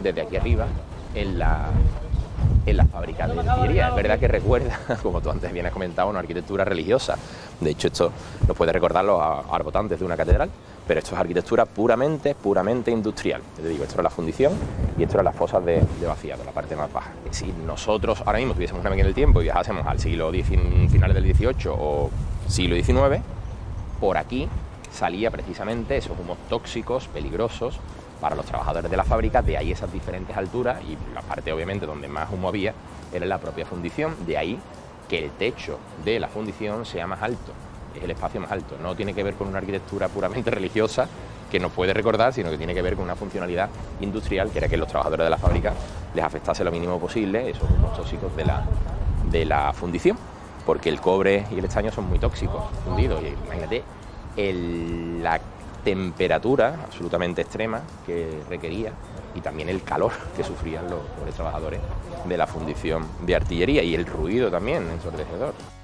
desde aquí arriba en la fábrica de artillería. Es verdad que recuerda, como tú antes bien has comentado, una arquitectura religiosa. De hecho, esto nos puede recordar los arbotantes de una catedral, pero esto es arquitectura puramente industrial. Te digo, esto era la fundición y esto eran las fosas de vaciado, la parte más baja. Si nosotros ahora mismo tuviésemos una máquina del tiempo y viajásemos al siglo finales del XVIII o siglo XIX, por aquí salía precisamente esos humos tóxicos, peligrosos para los trabajadores de la fábrica. De ahí esas diferentes alturas, y la parte obviamente donde más humo había era en la propia fundición. De ahí que el techo de la fundición sea más alto, es el espacio más alto. No tiene que ver con una arquitectura puramente religiosa que nos puede recordar, sino que tiene que ver con una funcionalidad industrial, que era que los trabajadores de la fábrica les afectase lo mínimo posible esos humos tóxicos de la fundición, porque el cobre y el estaño son muy tóxicos fundidos. Y imagínate la temperatura absolutamente extrema que requería y también el calor que sufrían los pobres trabajadores de la fundición de artillería, y el ruido también ensordecedor.